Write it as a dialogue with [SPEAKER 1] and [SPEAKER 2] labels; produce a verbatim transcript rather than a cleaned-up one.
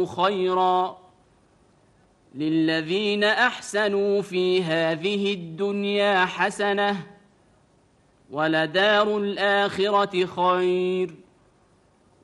[SPEAKER 1] خيرا للذين أحسنوا في هذه الدنيا حسنة ولدار الآخرة خير